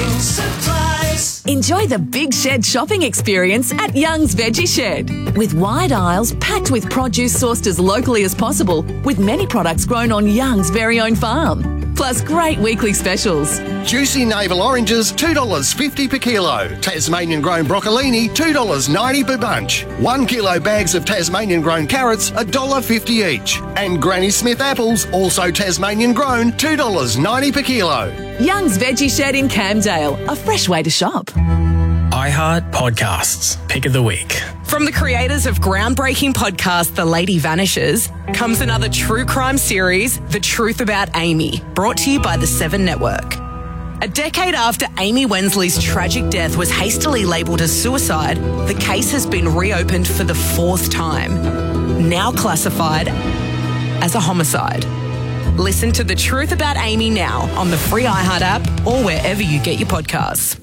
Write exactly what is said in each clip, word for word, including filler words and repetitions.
Supplies. Enjoy the Big Shed shopping experience at Young's Veggie Shed. With wide aisles packed with produce sourced as locally as possible, with many products grown on Young's very own farm. Plus great weekly specials. Juicy navel oranges, two dollars fifty per kilo. Tasmanian grown broccolini, two dollars ninety per bunch. One kilo bags of Tasmanian grown carrots, one dollar fifty each. And Granny Smith apples, also Tasmanian grown, two dollars ninety per kilo. Young's Veggie Shed in Camdale, a fresh way to shop. iHeart Podcasts, Pick of the Week. From the creators of groundbreaking podcast The Lady Vanishes comes another true crime series, The Truth About Amy, brought to you by the Seven Network. A decade after Amy Wensley's tragic death was hastily labelled as suicide, the case has been reopened for the fourth time, now classified as a homicide. Listen to The Truth About Amy now on the free iHeart app or wherever you get your podcasts.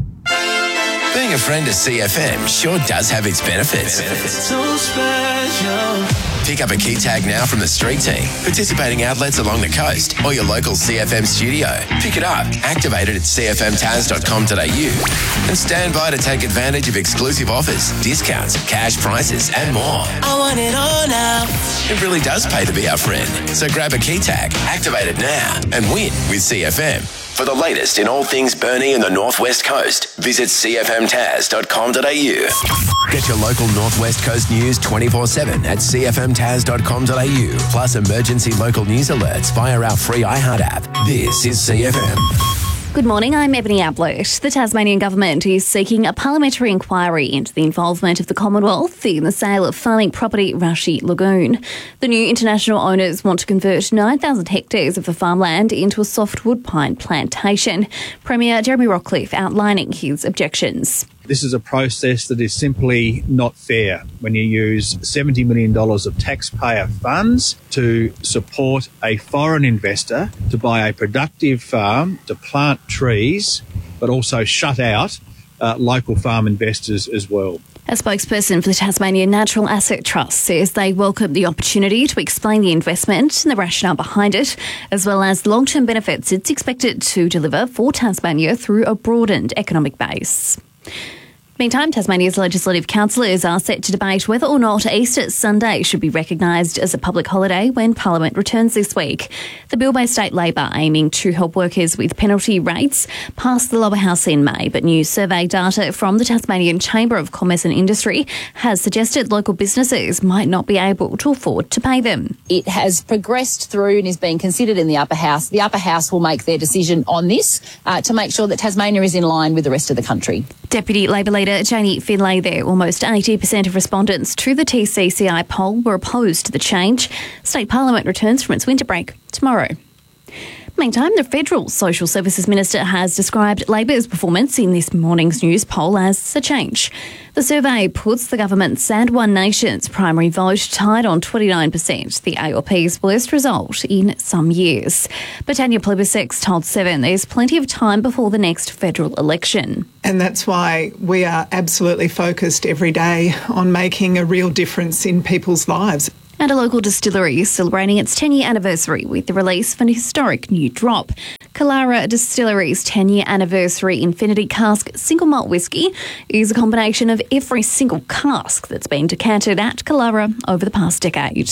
Being a friend of C F M sure does have its benefits. So special. Pick up a key tag now from the street team, participating outlets along the coast, or your local C F M studio. Pick it up, activate it at c f m taz dot com dot a u, and stand by to take advantage of exclusive offers, discounts, cash prizes, and more. I want it all now. It really does pay to be our friend. So grab a key tag, activate it now, and win with C F M. For the latest in all things Burnie and the Northwest Coast, visit c f m taz dot com dot a u. Get your local Northwest Coast news twenty-four seven at c f m taz dot com dot a u, plus emergency local news alerts via our free iHeart app. This is C F M. Good morning, I'm Ebony Ablett. The Tasmanian Government is seeking a parliamentary inquiry into the involvement of the Commonwealth in the sale of farming property Rashi Lagoon. The new international owners want to convert nine thousand hectares of the farmland into a softwood pine plantation. Premier Jeremy Rockcliffe outlining his objections. This is a process that is simply not fair when you use seventy million dollars of taxpayer funds to support a foreign investor to buy a productive farm, to plant trees, but also shut out uh, local farm investors as well. A spokesperson for the Tasmanian Natural Asset Trust says they welcome the opportunity to explain the investment and the rationale behind it, as well as long-term benefits it's expected to deliver for Tasmania through a broadened economic base. Meantime, Tasmania's legislative councillors are set to debate whether or not Easter Sunday should be recognised as a public holiday when Parliament returns this week. The bill by State Labor, aiming to help workers with penalty rates, passed the lower house in May, but new survey data from the Tasmanian Chamber of Commerce and Industry has suggested local businesses might not be able to afford to pay them. It has progressed through and is being considered in the upper house. The upper house will make their decision on this uh, to make sure that Tasmania is in line with the rest of the country. Deputy Labor Leader Janie Finlay there. Almost eighty percent of respondents to the T C C I poll were opposed to the change. State Parliament returns from its winter break tomorrow. Meantime, the Federal Social Services Minister has described Labor's performance in this morning's news poll as a change. The survey puts the government's and One Nation's primary vote tied on twenty-nine percent, the A L P's worst result in some years. But Tanya Plibersek told Seven there's plenty of time before the next federal election. And that's why we are absolutely focused every day on making a real difference in people's lives. And a local distillery is celebrating its ten-year anniversary with the release of an historic new drop. Kalara Distillery's ten-year anniversary Infinity Cask single malt whisky is a combination of every single cask that's been decanted at Kalara over the past decade.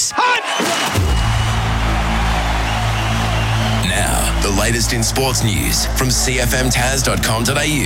Now, the latest in sports news from c f m taz dot com dot a u.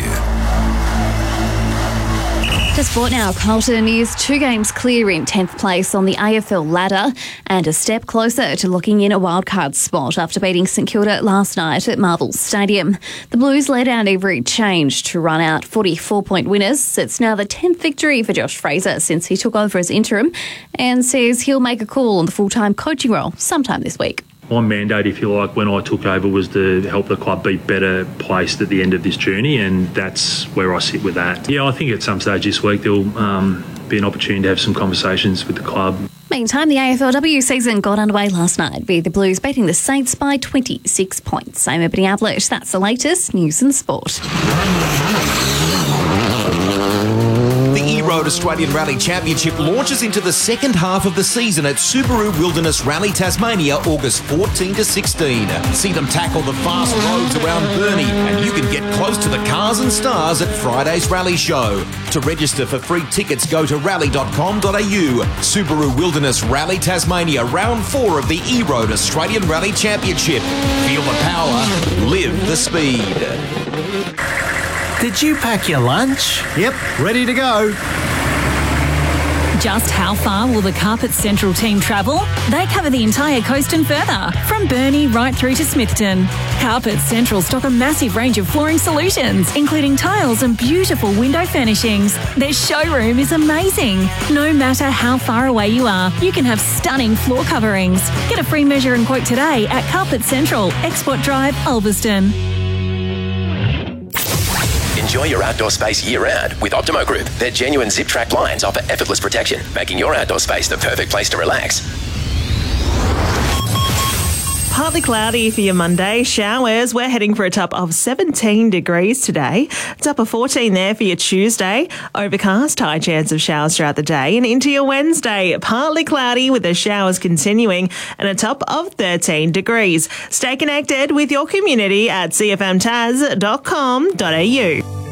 To sport now, Carlton is two games clear in tenth place on the A F L ladder and a step closer to locking in a wildcard spot after beating St Kilda last night at Marvel Stadium. The Blues led out every change to run out forty-four point winners. It's now the tenth victory for Josh Fraser since he took over as interim and says he'll make a call on the full-time coaching role sometime this week. My mandate, if you like, when I took over was to help the club be better placed at the end of this journey, and that's where I sit with that. Yeah, I think at some stage this week there'll um, be an opportunity to have some conversations with the club. Meantime, the A F L W season got underway last night with the Blues beating the Saints by twenty-six points. I'm Ebony Ablett. That's the latest news and sport. The E-Road Australian Rally Championship launches into the second half of the season at Subaru Wilderness Rally Tasmania, August fourteen to sixteen. See them tackle the fast roads around Burnie, and you can get close to the cars and stars at Friday's Rally Show. To register for free tickets, go to rally dot com dot a u. Subaru Wilderness Rally Tasmania, round four of the E-Road Australian Rally Championship. Feel the power, live the speed. Did you pack your lunch? Yep, ready to go. Just how far will the Carpet Central team travel? They cover the entire coast and further, from Burnie right through to Smithton. Carpet Central stock a massive range of flooring solutions, including tiles and beautiful window furnishings. Their showroom is amazing. No matter how far away you are, you can have stunning floor coverings. Get a free measure and quote today at Carpet Central, Export Drive, Ulverston. Enjoy your outdoor space year-round with Optimo Group. Their genuine zip-track blinds offer effortless protection, making your outdoor space the perfect place to relax. Partly cloudy for your Monday. Showers. We're heading for a top of seventeen degrees today. It's up a fourteen there for your Tuesday. Overcast, high chance of showers throughout the day. And into your Wednesday, partly cloudy with the showers continuing and a top of thirteen degrees. Stay connected with your community at c f m taz dot com dot a u.